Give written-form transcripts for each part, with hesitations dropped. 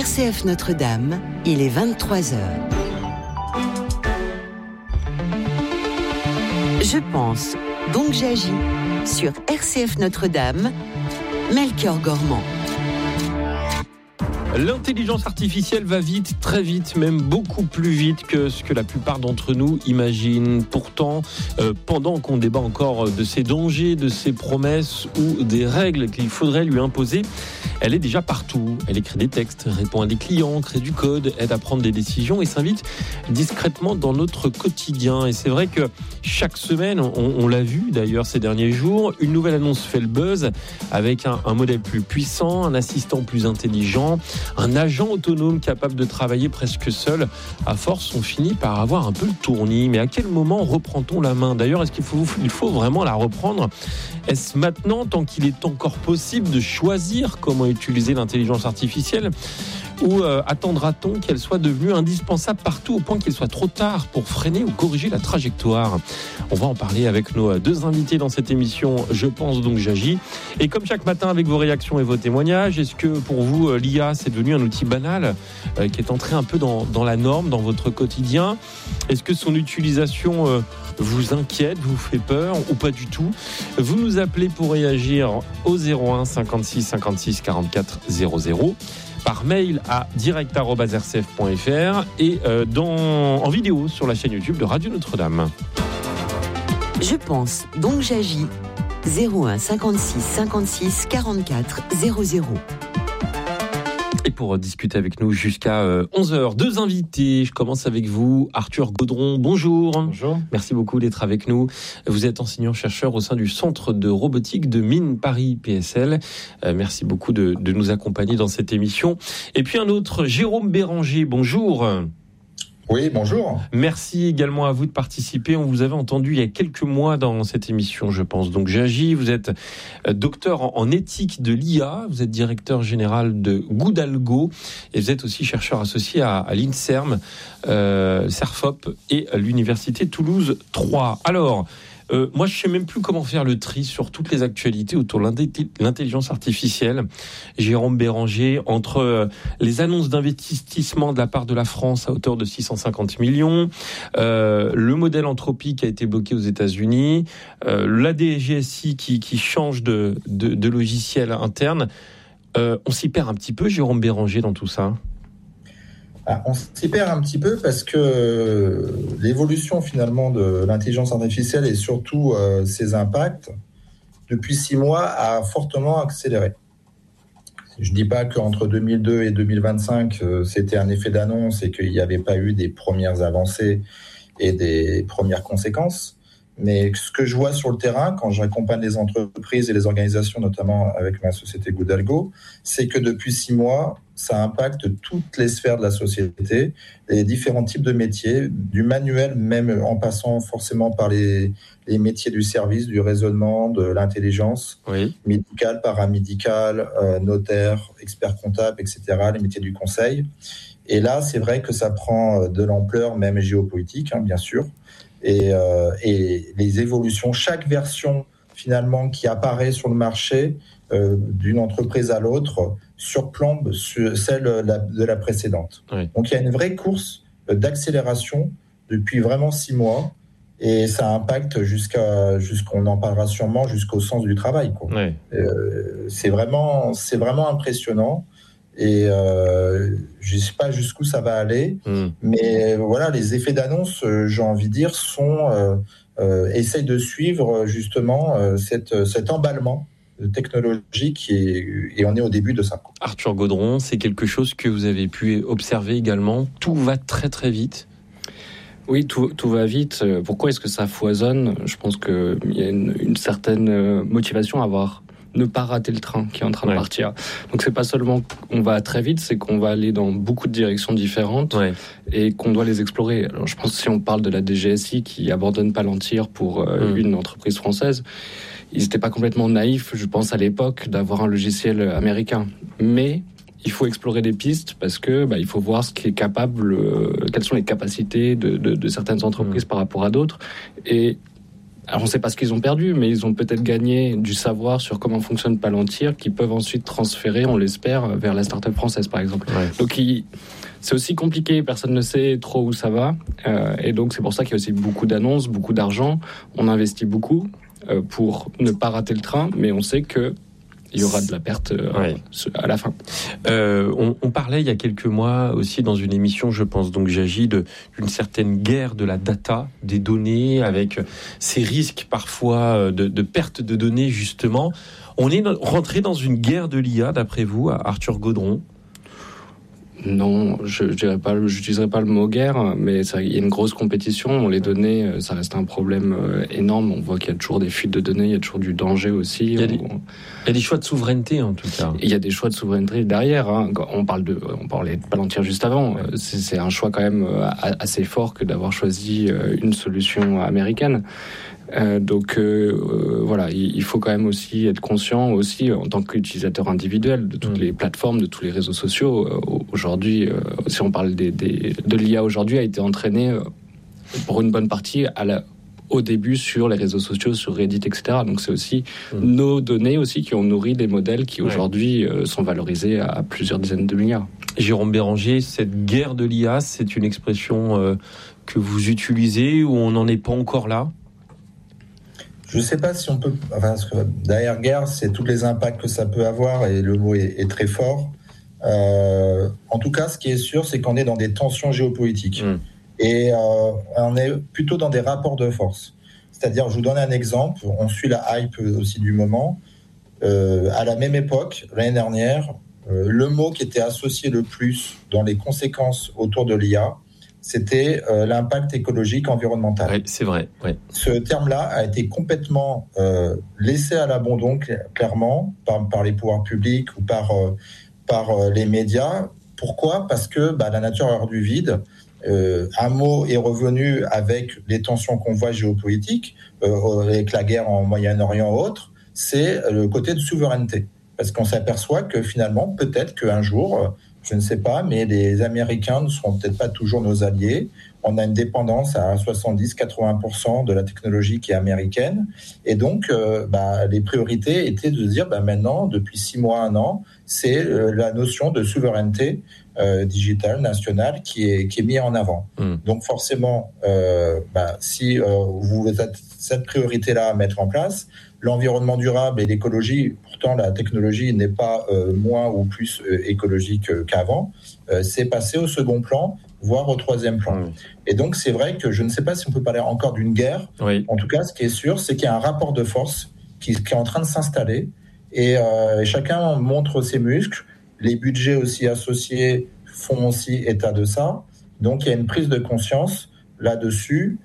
RCF Notre-Dame, il est 23h. Je pense, donc j'agis. Sur RCF Notre-Dame, Melchior Gormand. L'intelligence artificielle va vite, très vite, même beaucoup plus vite que ce que la plupart d'entre nous imaginent. Pourtant, pendant qu'on débat encore de ses dangers, de ses promesses ou des règles qu'il faudrait lui imposer, elle est déjà partout. Elle écrit des textes, répond à des clients, crée du code, aide à prendre des décisions et s'invite discrètement dans notre quotidien. Et c'est vrai que chaque semaine, on l'a vu d'ailleurs ces derniers jours, une nouvelle annonce fait le buzz avec un modèle plus puissant, un assistant plus intelligent, un agent autonome capable de travailler presque seul. À force, on finit par avoir un peu le tournis. Mais à quel moment reprend-on la main ? D'ailleurs, est-ce qu'il faut vraiment la reprendre ? Est-ce maintenant, tant qu'il est encore possible de choisir comment utiliser l'intelligence artificielle ? Ou attendra-t-on qu'elle soit devenue indispensable partout au point qu'il soit trop tard pour freiner ou corriger la trajectoire ? On va en parler avec nos deux invités dans cette émission Je pense donc j'agis. Et comme chaque matin avec vos réactions et vos témoignages, est-ce que pour vous l'IA c'est devenu un outil banal qui est entré un peu dans la norme, dans votre quotidien ? Est-ce que son utilisation vous inquiète, vous fait peur ou pas du tout ? Vous nous appelez pour réagir au 01 56 56 44 00. Par mail à direct@rcf.fr et en vidéo sur la chaîne YouTube de Radio Notre-Dame. Je pense, donc j'agis. 01 56 56 44 00. Et pour discuter avec nous jusqu'à 11h, deux invités. Je commence avec vous, Arthur Gaudron. Bonjour. Bonjour. Merci beaucoup d'être avec nous. Vous êtes enseignant-chercheur au sein du Centre de robotique de Mines Paris PSL. Merci beaucoup de nous accompagner dans cette émission. Et puis un autre, Jérôme Béranger. Bonjour. Oui, bonjour. Merci également à vous de participer. On vous avait entendu il y a quelques mois dans cette émission, je pense. Donc j'agis. Vous êtes docteur en éthique de l'IA. Vous êtes directeur général de Goudalgo. Et vous êtes aussi chercheur associé à l'INSERM, CERFOP et l'Université Toulouse 3. Alors, moi, je sais même plus comment faire le tri sur toutes les actualités autour de l'intelligence artificielle. Jérôme Béranger, entre les annonces d'investissement de la part de la France à hauteur de 650 millions, le modèle Anthropique qui a été bloqué aux États-Unis, la DGSI qui change de logiciel interne, on s'y perd un petit peu, Jérôme Béranger, dans tout ça. On s'y perd un petit peu parce que l'évolution finalement de l'intelligence artificielle et surtout ses impacts, depuis 6 mois, a fortement accéléré. Je ne dis pas qu'entre 2002 et 2025, c'était un effet d'annonce et qu'il n'y avait pas eu des premières avancées et des premières conséquences. Mais ce que je vois sur le terrain, quand j'accompagne les entreprises et les organisations, notamment avec ma société Goudalgo, c'est que depuis 6 mois, ça impacte toutes les sphères de la société, les différents types de métiers, du manuel, même en passant forcément par les métiers du service, du raisonnement, de l'intelligence, oui, médicale, paramédicale, notaire, expert comptable, etc., les métiers du conseil. Et là, c'est vrai que ça prend de l'ampleur, même géopolitique, bien sûr. Et les évolutions, chaque version finalement qui apparaît sur le marché d'une entreprise à l'autre surplombe celle de la précédente. Oui. Donc il y a une vraie course d'accélération depuis vraiment 6 mois et ça impacte jusqu'on en parlera sûrement jusqu'au sens du travail, quoi. Oui. C'est vraiment impressionnant. Et je ne sais pas jusqu'où ça va aller, mais voilà, les effets d'annonce, j'ai envie de dire, essayent de suivre justement cet emballement technologique et on est au début de ça. Arthur Gaudron, c'est quelque chose que vous avez pu observer également. Tout va très très vite. Oui, tout va vite. Pourquoi est-ce que ça foisonne ? Je pense qu'il y a une certaine motivation à ne pas rater le train qui est en train de partir. Donc c'est pas seulement qu'on va très vite, c'est qu'on va aller dans beaucoup de directions différentes et qu'on doit les explorer. Alors je pense que si on parle de la DGSI qui abandonne Palantir pour une entreprise française, ils n'étaient pas complètement naïfs, je pense, à l'époque, d'avoir un logiciel américain. Mais il faut explorer des pistes parce que il faut voir ce qui est capable, quelles sont les capacités de certaines entreprises par rapport à d'autres. Et Alors on ne sait pas ce qu'ils ont perdu, mais ils ont peut-être gagné du savoir sur comment fonctionne Palantir, qu'ils peuvent ensuite transférer, on l'espère, vers la start-up française par exemple. Ouais. Donc c'est aussi compliqué, personne ne sait trop où ça va, et donc c'est pour ça qu'il y a aussi beaucoup d'annonces, beaucoup d'argent, on investit beaucoup pour ne pas rater le train, mais on sait que il y aura de la perte à la fin. On parlait il y a quelques mois aussi dans une émission, je pense, donc j'agis d'une certaine guerre de la data, des données, avec ces risques parfois de perte de données justement. On est rentré dans une guerre de l'IA, d'après vous, Arthur Gaudron ? Non, je n'utiliserai pas le mot guerre, mais il y a une grosse compétition. Les données, ça reste un problème énorme. On voit qu'il y a toujours des fuites de données, il y a toujours du danger aussi. Il y a des choix de souveraineté en tout cas. Il y a des choix de souveraineté derrière. Hein. On parlait de Palantir juste avant. C'est un choix quand même assez fort que d'avoir choisi une solution américaine. Voilà, il faut quand même aussi être conscient aussi en tant qu'utilisateur individuel de toutes les plateformes, de tous les réseaux sociaux. Aujourd'hui, si on parle de l'IA aujourd'hui, a été entraîné pour une bonne partie au début sur les réseaux sociaux, sur Reddit, etc. Donc c'est aussi nos données aussi qui ont nourri des modèles qui aujourd'hui sont valorisés à plusieurs dizaines de milliards. Jérôme Béranger, cette guerre de l'IA, c'est une expression que vous utilisez ou on n'en est pas encore là ? Je ne sais pas si on peut... parce que derrière guerre, c'est tous les impacts que ça peut avoir et le mot est très fort. En tout cas, ce qui est sûr, c'est qu'on est dans des tensions géopolitiques. Et on est plutôt dans des rapports de force. C'est-à-dire, je vous donne un exemple, on suit la hype aussi du moment. À la même époque, l'année dernière, le mot qui était associé le plus dans les conséquences autour de l'IA, c'était l'impact écologique environnemental. Oui, c'est vrai. Oui. Ce terme-là a été complètement laissé à l'abandon, clairement, par les pouvoirs publics ou par les médias. Pourquoi ? Parce que la nature a horreur du vide. Un mot est revenu avec les tensions qu'on voit géopolitiques, avec la guerre en Moyen-Orient ou autre, c'est le côté de souveraineté. Parce qu'on s'aperçoit que finalement, peut-être qu'un jour... je ne sais pas, mais les Américains ne seront peut-être pas toujours nos alliés. On a une dépendance à 70-80% de la technologie qui est américaine. Et donc, les priorités étaient de dire, maintenant, depuis 6 mois, 1 an, c'est la notion de souveraineté digitale, nationale, qui est mise en avant. Donc, forcément, si vous avez cette priorité-là à mettre en place, l'environnement durable et l'écologie, pourtant la technologie n'est pas moins ou plus écologique qu'avant, c'est passé au second plan, voire au troisième plan. Et donc c'est vrai que je ne sais pas si on peut parler encore d'une guerre. En tout cas, ce qui est sûr, c'est qu'il y a un rapport de force qui est en train de s'installer et chacun montre ses muscles. Les budgets aussi associés font aussi état de ça. Donc il y a une prise de conscience là-dessus.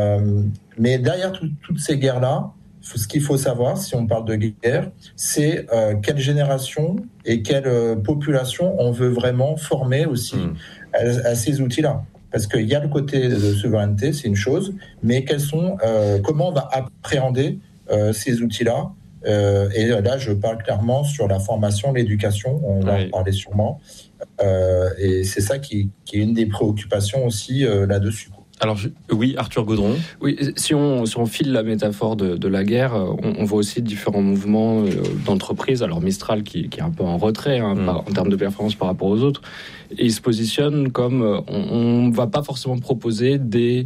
Mais derrière toutes ces guerres-là, ce qu'il faut savoir, si on parle de guerre, c'est quelle génération et quelle population on veut vraiment former aussi à ces outils-là. Parce qu'il y a le côté de souveraineté, c'est une chose, mais comment on va appréhender ces outils-là. Et là, je parle clairement sur la formation, l'éducation, on va en parler sûrement. Et c'est ça qui est une des préoccupations aussi là-dessus. Alors, oui, Arthur Gaudron. Oui, si on file la métaphore de la guerre, on voit aussi différents mouvements d'entreprises. Alors, Mistral qui est un peu en retrait en termes de performance par rapport aux autres. Et il se positionne comme on ne va pas forcément proposer des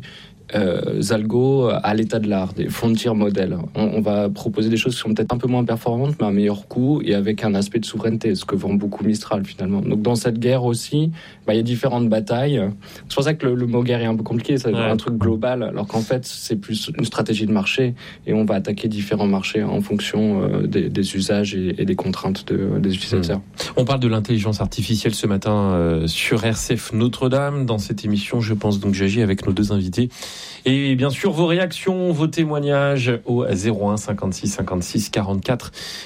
algos à l'état de l'art, des frontier modèles. On va proposer des choses qui sont peut-être un peu moins performantes, mais à meilleur coût et avec un aspect de souveraineté, ce que vend beaucoup Mistral finalement. Donc dans cette guerre aussi, il y a différentes batailles. C'est pour ça que le mot guerre est un peu compliqué, ça veut dire un truc global, alors qu'en fait c'est plus une stratégie de marché et on va attaquer différents marchés en fonction des usages et des contraintes des utilisateurs. On parle de l'intelligence artificielle ce matin sur RCF Notre-Dame. Dans cette émission, je pense donc j'agis avec nos 2 invités. Et bien sûr, vos réactions, vos témoignages au 01 56 56 44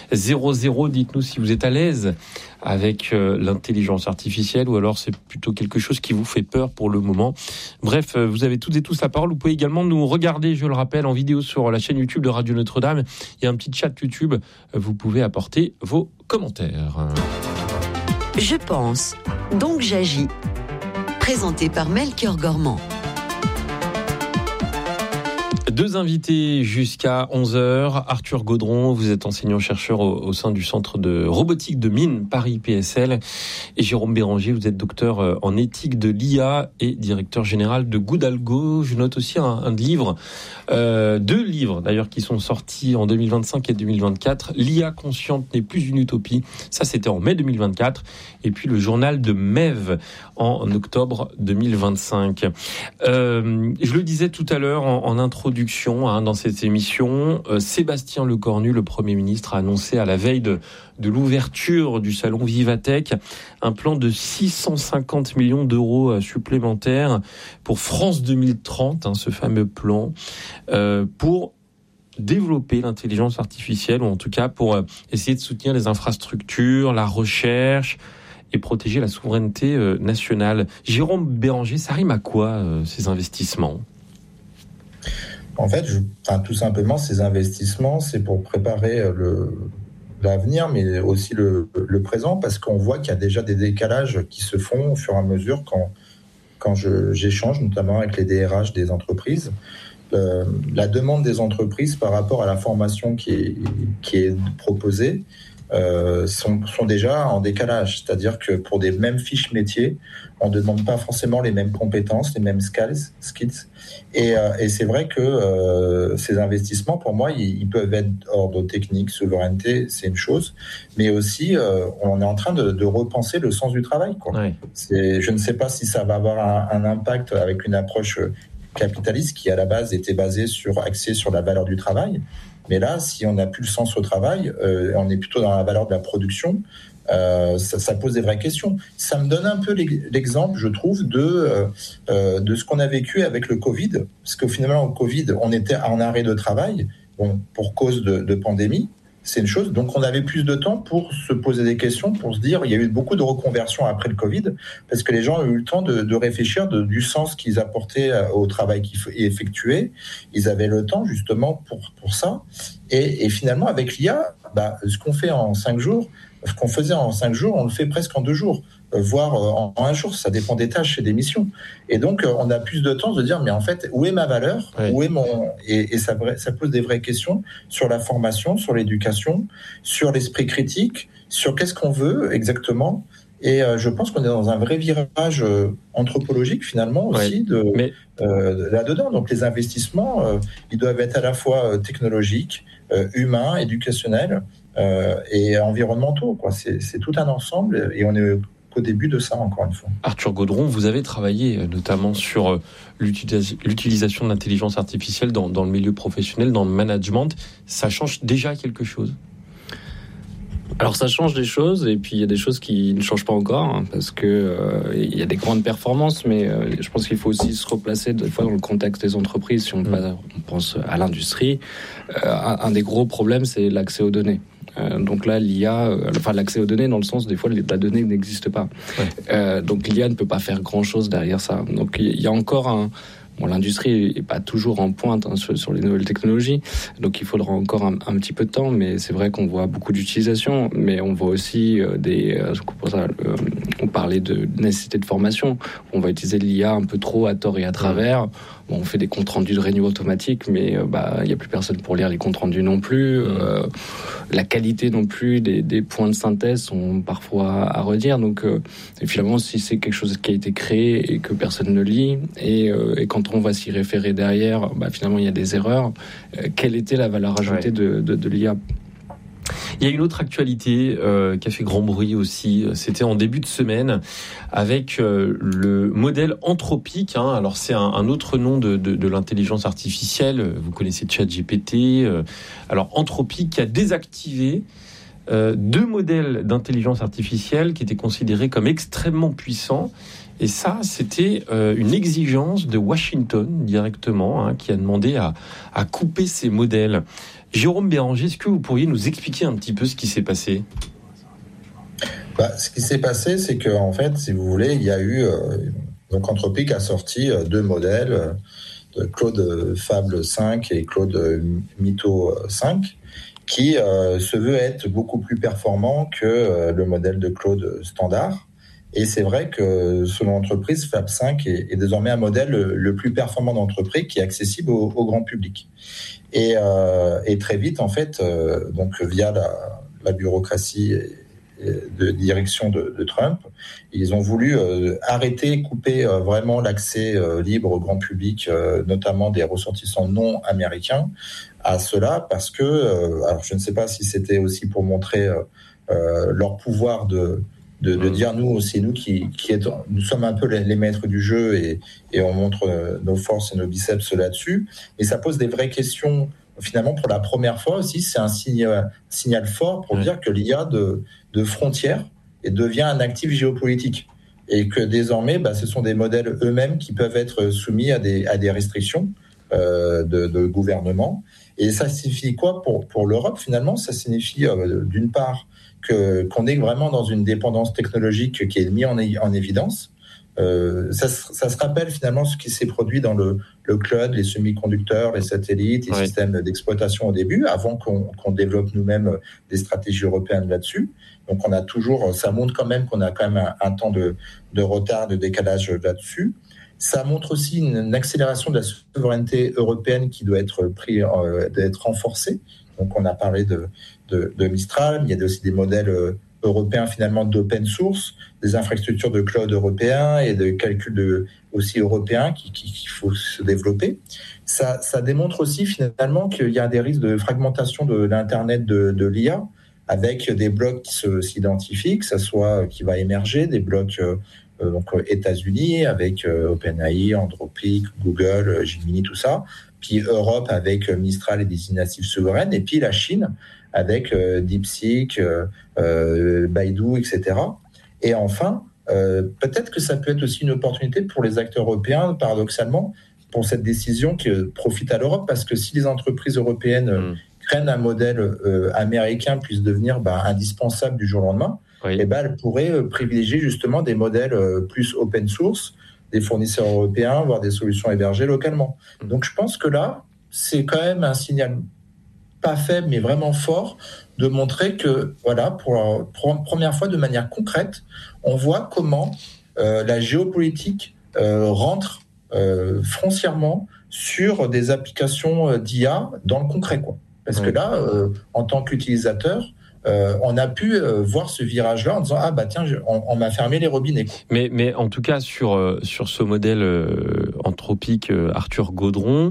00. Dites-nous si vous êtes à l'aise avec l'intelligence artificielle ou alors c'est plutôt quelque chose qui vous fait peur pour le moment. Bref, vous avez toutes et tous la parole. Vous pouvez également nous regarder, je le rappelle, en vidéo sur la chaîne YouTube de Radio Notre-Dame. Il y a un petit chat YouTube. Vous pouvez apporter vos commentaires. Je pense, donc j'agis. Présenté par Melchior Gormand. Deux invités jusqu'à 11h. Arthur Gaudron, vous êtes enseignant-chercheur au sein du Centre de robotique de Mines Paris PSL. Et Jérôme Béranger, vous êtes docteur en éthique de l'IA et directeur général de Goodalgo. Je note aussi un livre, deux livres d'ailleurs qui sont sortis en 2025 et 2024. L'IA consciente n'est plus une utopie. Ça, c'était en mai 2024. Et puis le journal de MEV en octobre 2025. Je le disais tout à l'heure en introduction dans cette émission, Sébastien Lecornu, le Premier ministre, a annoncé à la veille de l'ouverture du salon Vivatech un plan de 650 millions d'euros supplémentaires pour France 2030, ce fameux plan, pour développer l'intelligence artificielle, ou en tout cas pour essayer de soutenir les infrastructures, la recherche et protéger la souveraineté nationale. Jérôme Béranger, ça rime à quoi ces investissements ? En fait, tout simplement, ces investissements, c'est pour préparer l'avenir, mais aussi le présent, parce qu'on voit qu'il y a déjà des décalages qui se font au fur et à mesure quand j'échange, notamment avec les DRH des entreprises. La demande des entreprises par rapport à la formation qui est proposée sont déjà en décalage. C'est-à-dire que pour des mêmes fiches métiers, on ne demande pas forcément les mêmes compétences, les mêmes skills. Et c'est vrai que ces investissements, pour moi, ils peuvent être ordre technique, souveraineté, c'est une chose, mais aussi on est en train de repenser le sens du travail, quoi. Ouais. Je ne sais pas si ça va avoir un impact avec une approche capitaliste qui, à la base, était axée sur la valeur du travail. Mais là, si on n'a plus le sens au travail, on est plutôt dans la valeur de la production, ça pose des vraies questions. Ça me donne un peu l'exemple, je trouve, de ce qu'on a vécu avec le Covid. Parce que finalement, au Covid, on était en arrêt de travail, pour cause de pandémie. C'est une chose. Donc, on avait plus de temps pour se poser des questions, pour se dire, il y a eu beaucoup de reconversions après le Covid, parce que les gens ont eu le temps de réfléchir du sens qu'ils apportaient au travail qu'ils effectuaient. Ils avaient le temps, justement, pour ça. Et finalement, avec l'IA, ce qu'on fait en 5 jours, ce qu'on faisait en 5 jours, on le fait presque en 2 jours, voire en 1 jour. Ça dépend des tâches et des missions. Et donc, on a plus de temps de dire, mais en fait, où est ma valeur ? Oui. Où est et ça pose des vraies questions sur la formation, sur l'éducation, sur l'esprit critique, sur qu'est-ce qu'on veut exactement. Et je pense qu'on est dans un vrai virage anthropologique, finalement, aussi, là-dedans. Donc, les investissements, ils doivent être à la fois technologiques, humains, éducationnels, et environnementaux, quoi. C'est tout un ensemble, et on est qu'au début de ça, encore une fois. Arthur Gaudron, vous avez travaillé notamment sur l'utilisation de l'intelligence artificielle dans le milieu professionnel, dans le management. Ça change déjà quelque chose ? Alors ça change des choses, et puis il y a des choses qui ne changent pas encore, parce que il y a des grandes performances, mais je pense qu'il faut aussi se replacer des fois dans le contexte des entreprises. Si on pense à l'industrie, un des gros problèmes, c'est l'accès aux données. Donc là, l'IA, l'accès aux données dans le sens, des fois, la donnée n'existe pas. Ouais. Donc l'IA ne peut pas faire grand-chose derrière ça. Donc il y a encore l'industrie n'est pas toujours en pointe sur les nouvelles technologies, donc il faudra encore un petit peu de temps, mais c'est vrai qu'on voit beaucoup d'utilisation, mais on voit aussi on parlait de nécessité de formation, on va utiliser l'IA un peu trop à tort et à travers. On fait des comptes rendus de réunions automatiques, mais il n'y a plus personne pour lire les comptes rendus non plus. La qualité non plus des points de synthèse sont parfois à redire. Donc finalement, si c'est quelque chose qui a été créé et que personne ne lit, et quand on va s'y référer derrière, finalement il y a des erreurs. Quelle était la valeur ajoutée de l'IA ? Il y a une autre actualité qui a fait grand bruit aussi, c'était en début de semaine avec le modèle Anthropic. Alors c'est un autre nom de l'intelligence artificielle, vous connaissez ChatGPT. Alors Anthropic qui a désactivé 2 modèles d'intelligence artificielle qui étaient considérés comme extrêmement puissants. Et ça, c'était une exigence de Washington directement, qui a demandé à couper ces modèles. Jérôme Béranger, est-ce que vous pourriez nous expliquer un petit peu ce qui s'est passé ? Ce qui s'est passé, c'est qu'en fait, si vous voulez, il y a eu... donc Anthropic a sorti 2 modèles, Claude Fable 5 et Claude Mytho 5, qui se veut être beaucoup plus performant que le modèle de Claude standard. Et c'est vrai que selon l'entreprise, Fab 5 est désormais un modèle le plus performant d'entreprise qui est accessible au grand public. Et très vite, en fait, donc via la bureaucratie de direction de Trump, ils ont voulu couper vraiment l'accès libre au grand public, notamment des ressortissants non américains, à cela, parce que, alors je ne sais pas si c'était aussi pour montrer leur pouvoir de dire nous, c'est nous nous sommes un peu les maîtres du jeu et on montre nos forces et nos biceps là-dessus. Et ça pose des vraies questions. Finalement, pour la première fois aussi, c'est un signal fort pour dire que l'IA de frontières et devient un actif géopolitique. Et que désormais, ce sont des modèles eux-mêmes qui peuvent être soumis à des restrictions de gouvernement. Et ça signifie quoi pour l'Europe, finalement? Ça signifie, d'une part, qu'on est vraiment dans une dépendance technologique qui est mise en évidence. Ça se rappelle finalement ce qui s'est produit dans le cloud, les semi-conducteurs, les satellites, les systèmes d'exploitation au début, avant qu'on développe nous-mêmes des stratégies européennes là-dessus. Donc ça montre quand même qu'on a quand même un temps de retard, de décalage là-dessus. Ça montre aussi une accélération de la souveraineté européenne qui doit être renforcée. Donc on a parlé de Mistral, il y a aussi des modèles européens finalement d'open source, des infrastructures de cloud européens et de calcul aussi européens qu'il faut se développer. Ça démontre aussi finalement qu'il y a des risques de fragmentation de l'Internet de l'IA, avec des blocs qui s'identifient, que ça soit qui va émerger, des blocs donc États-Unis avec OpenAI, Anthropic, Google, Gemini, tout ça. Puis Europe avec Mistral et des initiatives souveraines, et puis la Chine avec DeepSeek, Baidu, etc. Et enfin, peut-être que ça peut être aussi une opportunité pour les acteurs européens, paradoxalement, pour cette décision qui profite à l'Europe, parce que si les entreprises européennes craignent un modèle américain puisse devenir indispensable du jour au lendemain, elles pourraient privilégier justement des modèles plus open source, des fournisseurs européens, voire des solutions hébergées localement. Donc je pense que là, c'est quand même un signal pas faible, mais vraiment fort, de montrer que, voilà, pour la première fois, de manière concrète, on voit comment la géopolitique rentre foncièrement sur des applications d'IA dans le concret, quoi. Parce que là, en tant qu'utilisateur, on a pu voir ce virage-là en disant on m'a fermé les robinets. Mais en tout cas sur ce modèle anthropique Arthur Gaudron,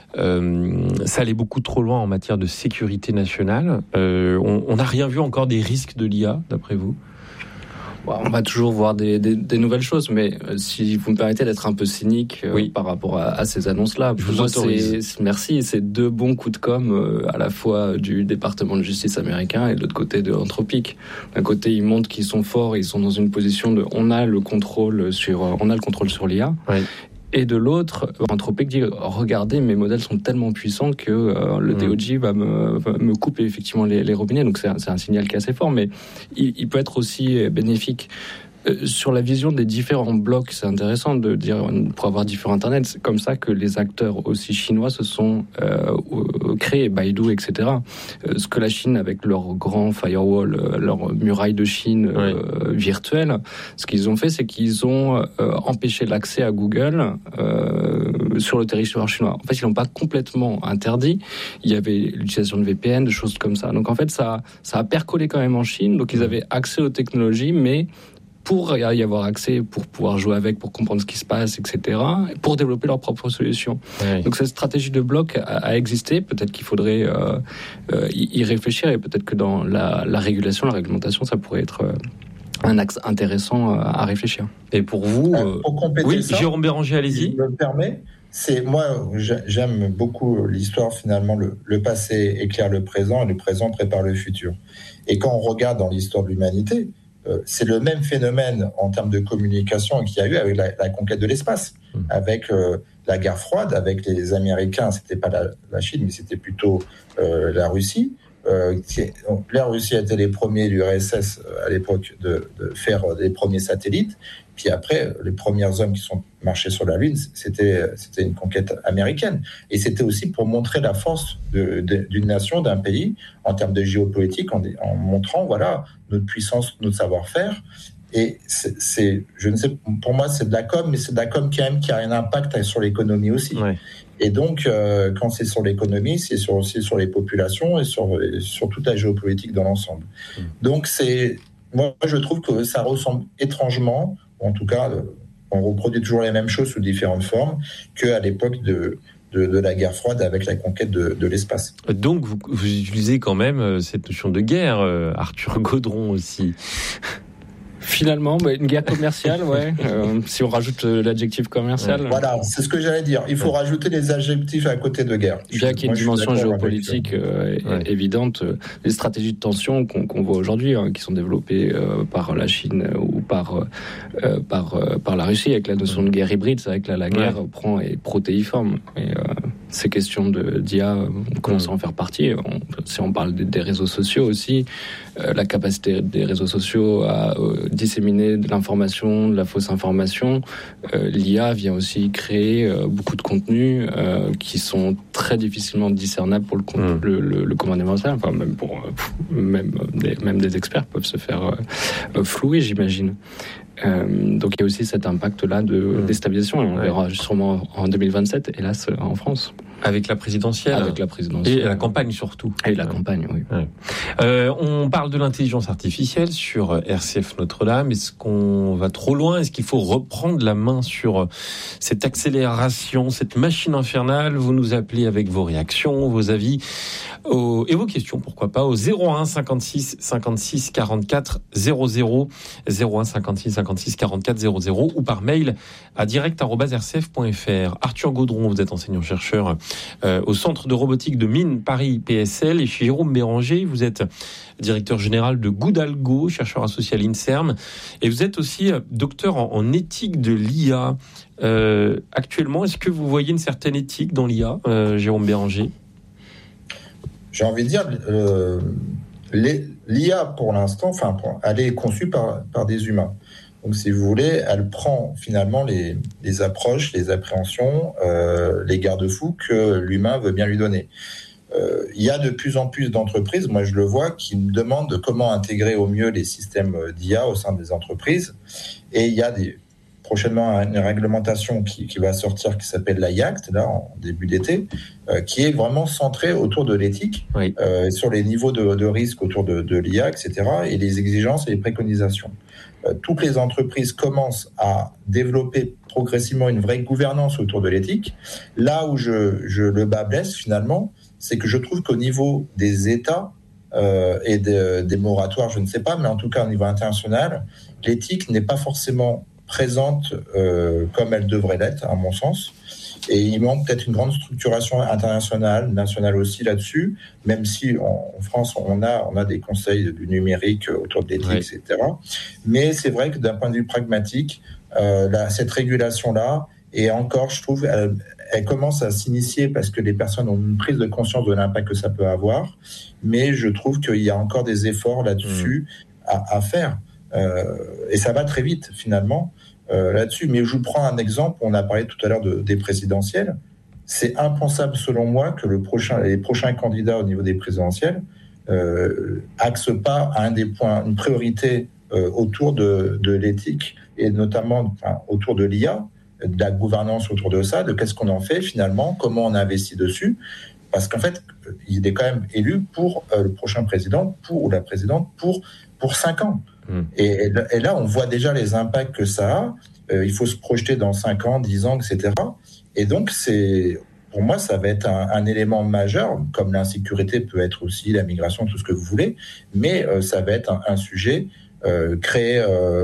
ça allait beaucoup trop loin en matière de sécurité nationale. On n'a rien vu encore des risques de l'IA, d'après vous? On va toujours voir des nouvelles choses, mais si vous me permettez d'être un peu cynique par rapport à ces annonces-là, je vous autorise. C'est deux bons coups de com' à la fois du département de justice américain et de l'autre côté de Anthropic. D'un côté, ils montrent qu'ils sont forts, ils sont dans une position de on a le contrôle sur l'IA. Oui. Et de l'autre, Anthropic dit regardez, mes modèles sont tellement puissants que le DOJ va me couper effectivement les robinets. Donc c'est un signal qui est assez fort, mais il peut être aussi bénéfique. Sur la vision des différents blocs, c'est intéressant de dire, pour avoir différents Internet, c'est comme ça que les acteurs aussi chinois se sont créés, Baidu, etc. Ce que la Chine, avec leur grand firewall, leur muraille de Chine virtuelle, ce qu'ils ont fait, c'est qu'ils ont empêché l'accès à Google sur le territoire chinois. En fait, ils l'ont pas complètement interdit. Il y avait l'utilisation de VPN, de choses comme ça. Donc en fait, ça a percolé quand même en Chine. Donc ils avaient accès aux technologies, mais pour y avoir accès, pour pouvoir jouer avec, pour comprendre ce qui se passe, etc., pour développer leurs propres solutions. Oui. Donc cette stratégie de bloc a existé, peut-être qu'il faudrait y réfléchir, et peut-être que dans la régulation, la réglementation, ça pourrait être un axe intéressant à réfléchir. Et pour vous... oui, Jérôme Béranger, allez-y. Si je me permets, j'aime beaucoup l'histoire, finalement, le passé éclaire le présent, et le présent prépare le futur. Et quand on regarde dans l'histoire de l'humanité, c'est le même phénomène en termes de communication qu'il y a eu avec la conquête de l'espace, avec la guerre froide, avec les Américains. C'était pas la Chine, mais c'était plutôt la Russie. La Russie a été les premiers, l'URSS à l'époque, de faire les premiers satellites. Puis après, les premiers hommes qui sont marchés sur la Lune, c'était une conquête américaine. Et c'était aussi pour montrer la force d'une nation, d'un pays, en termes de géopolitique, en montrant, voilà, notre puissance, notre savoir-faire. Et je ne sais, pour moi, c'est de la com, mais c'est de la com qui a un impact sur l'économie aussi. Ouais. Et donc, quand c'est sur l'économie, c'est aussi sur les populations et sur toute la géopolitique dans l'ensemble. Donc, moi, je trouve que ça ressemble étrangement, en tout cas, on reproduit toujours les mêmes choses sous différentes formes, qu'à l'époque de la guerre froide avec la conquête de l'espace. Donc, vous utilisez quand même cette notion de guerre, Arthur Gaudron aussi. Finalement, une guerre commerciale, ouais. Si on rajoute l'adjectif commercial. Ouais. Voilà, c'est ce que j'allais dire. Il faut rajouter les adjectifs à côté de guerre. Bien qu'il y ait une dimension géopolitique évidente, les stratégies de tension qu'on voit aujourd'hui, qui sont développées par la Chine ou par la Russie, avec la notion de guerre hybride, c'est vrai que là, la guerre est protéiforme. Et ces questions d'IA, on commence à en faire partie. Si on parle des réseaux sociaux aussi, la capacité des réseaux sociaux à disséminer de l'information, de la fausse information, l'IA vient aussi créer beaucoup de contenus qui sont très difficilement discernables pour le commun des mortels. Enfin, même des experts peuvent se faire flouer, j'imagine. Donc il y a aussi cet impact-là de déstabilisation, et on verra sûrement en 2027, hélas, en France. Avec la présidentielle. Et la campagne surtout. Et la campagne, oui. On parle de l'intelligence artificielle sur RCF Notre-Dame. Est-ce qu'on va trop loin ? Est-ce qu'il faut reprendre la main sur cette accélération, cette machine infernale ? Vous nous appelez avec vos réactions, vos avis et vos questions, pourquoi pas, au 01 56 56 44 00, 01 56 56 44 00, ou par mail à direct@rcf.fr. Arthur Gaudron, vous êtes enseignant-chercheur au Centre de robotique de Mines Paris PSL, et chez Jérôme Béranger, vous êtes directeur général de Goudalgo, chercheur associé à l'INSERM, et vous êtes aussi docteur en éthique de l'IA. Actuellement, est-ce que vous voyez une certaine éthique dans l'IA, Jérôme Béranger ? J'ai envie de dire, l'IA pour l'instant, elle est conçue par des humains. Donc, si vous voulez, elle prend finalement les approches, les appréhensions, les garde-fous que l'humain veut bien lui donner. Il y a de plus en plus d'entreprises, moi je le vois, qui me demandent comment intégrer au mieux les systèmes d'IA au sein des entreprises. Et il y a prochainement une réglementation qui va sortir, qui s'appelle la IACT, là, en début d'été, qui est vraiment centrée autour de l'éthique, sur les niveaux de risque autour de l'IA, etc., et les exigences et les préconisations. Toutes les entreprises commencent à développer progressivement une vraie gouvernance autour de l'éthique. Là où le bas blesse, finalement, c'est que je trouve qu'au niveau des États et des moratoires, je ne sais pas, mais en tout cas au niveau international, l'éthique n'est pas forcément présente comme elle devrait l'être, à mon sens. Et il manque peut-être une grande structuration internationale, nationale aussi là-dessus, même si en France, on a des conseils du numérique autour de l'éthique, etc. Mais c'est vrai que d'un point de vue pragmatique, cette régulation-là, et encore, je trouve, elle commence à s'initier parce que les personnes ont une prise de conscience de l'impact que ça peut avoir. Mais je trouve qu'il y a encore des efforts là-dessus à faire. Et ça va très vite, finalement. Là-dessus, mais je vous prends un exemple. On a parlé tout à l'heure des présidentielles. C'est impensable, selon moi, que les prochains candidats au niveau des présidentielles axent pas à un des points, une priorité autour de l'éthique, et notamment autour de l'IA, de la gouvernance autour de ça, de qu'est-ce qu'on en fait finalement, comment on investit dessus. Parce qu'en fait, il est quand même élu pour le prochain président, ou la présidente, pour 5 ans. Et là, on voit déjà les impacts que ça a. Il faut se projeter dans 5 ans, 10 ans, etc. Et donc, pour moi, ça va être un élément majeur, comme l'insécurité peut être aussi, la migration, tout ce que vous voulez. Mais ça va être un sujet créé.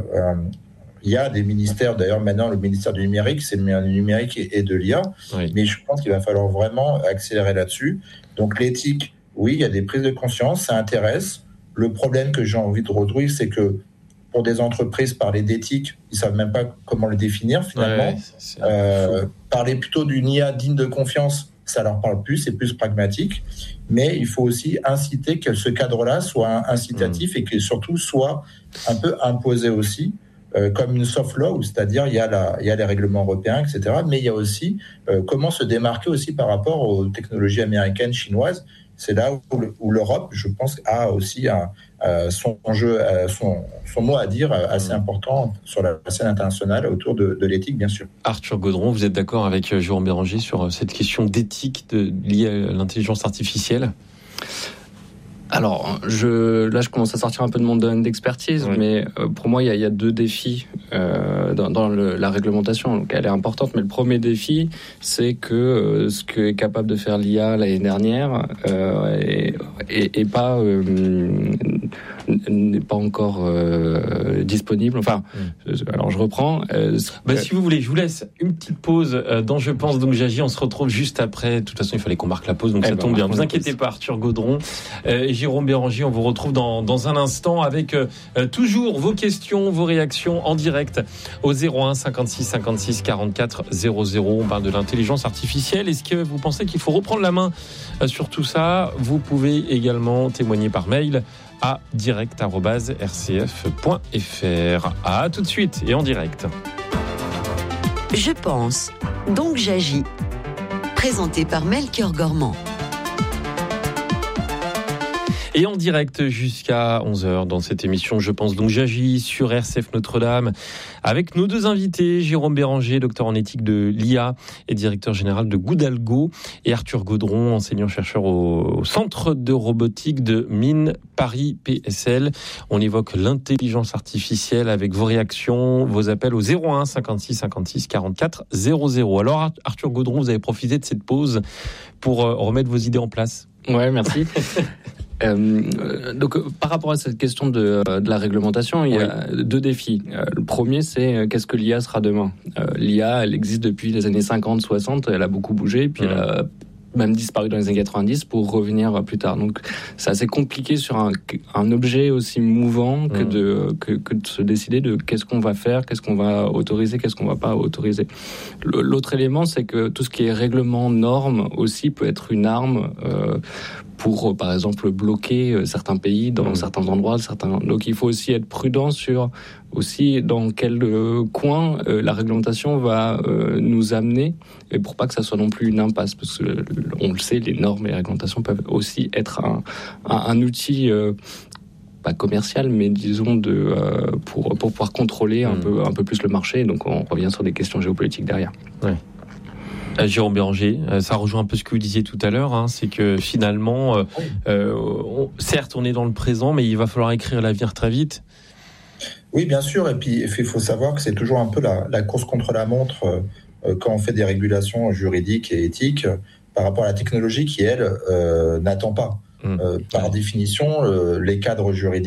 Il y a des ministères, d'ailleurs maintenant le ministère du numérique, c'est le numérique et de l'IA. Mais je pense qu'il va falloir vraiment accélérer là-dessus. Donc l'éthique, oui, il y a des prises de conscience, ça intéresse. Le problème que j'ai envie de retrouver, c'est que pour des entreprises, parler d'éthique, ils ne savent même pas comment le définir finalement. Parler plutôt d'une IA digne de confiance, ça leur parle plus, c'est plus pragmatique. Mais il faut aussi inciter que ce cadre-là soit incitatif et que surtout soit un peu imposé aussi, comme une soft law, c'est-à-dire il y a les règlements européens, etc. Mais il y a aussi comment se démarquer aussi par rapport aux technologies américaines, chinoises. C'est là où l'Europe, je pense, a aussi son mot à dire assez important sur la scène internationale autour de l'éthique, bien sûr. Arthur Gaudron, vous êtes d'accord avec Jérôme Béranger sur cette question d'éthique liée à l'intelligence artificielle ? Alors, je commence à sortir un peu de mon domaine d'expertise, mais pour moi, il y a deux défis dans la réglementation. Donc, elle est importante, mais le premier défi, c'est que ce qu'est capable de faire l'IA l'année dernière n'est pas encore disponible. Enfin, alors je reprends. Si vous voulez, je vous laisse une petite pause dans Je pense donc j'agis. On se retrouve juste après. De toute façon, il fallait qu'on marque la pause, donc ça tombe bien. Ne vous inquiétez pas, Arthur Gaudron et Jérôme Béranger. On vous retrouve dans un instant avec toujours vos questions, vos réactions en direct au 01 56 56 44 00. On parle de l'intelligence artificielle. Est-ce que vous pensez qu'il faut reprendre la main sur tout ça ? Vous pouvez également témoigner par mail à direct@rcf.fr. À tout de suite et en direct. Je pense, donc j'agis. Présenté par Melchior Gormand. Et en direct jusqu'à 11h dans cette émission Je pense donc j'agis sur RCF Notre-Dame avec nos deux invités, Jérôme Béranger, docteur en éthique de l'IA et directeur général de Goodalgo, et Arthur Gaudron, enseignant-chercheur au Centre de robotique de Mines Paris PSL. On évoque l'intelligence artificielle avec vos réactions, vos appels au 01 56 56 44 00. Alors Arthur Gaudron, vous avez profité de cette pause pour remettre vos idées en place. Ouais, merci. Donc, par rapport à cette question de la réglementation, il y a deux défis. Le premier, c'est qu'est-ce que l'IA sera demain ? L'IA, elle existe depuis les années 50-60, elle a beaucoup bougé, puis elle a même disparu dans les années 90 pour revenir plus tard. Donc, c'est assez compliqué sur un objet aussi mouvant que de se décider de qu'est-ce qu'on va faire, qu'est-ce qu'on va autoriser, qu'est-ce qu'on va pas autoriser. L'autre élément, c'est que tout ce qui est règlement, norme aussi peut être une arme pour, par exemple, bloquer certains pays dans certains endroits. Donc, il faut aussi être prudent sur aussi dans quel coin la réglementation va nous amener, et pour pas que ça soit non plus une impasse, parce que on le sait, les normes et les réglementations peuvent aussi être un outil pas commercial, mais disons pour pouvoir contrôler un peu plus le marché. Donc, on revient sur des questions géopolitiques derrière. Ouais. Jérôme Béranger, ça rejoint un peu ce que vous disiez tout à l'heure, c'est que finalement, certes, on est dans le présent, mais il va falloir écrire l'avenir très vite. Oui, bien sûr, et puis il faut savoir que c'est toujours un peu la course contre la montre quand on fait des régulations juridiques et éthiques par rapport à la technologie qui, elle, n'attend pas. Par définition, les cadres juridiques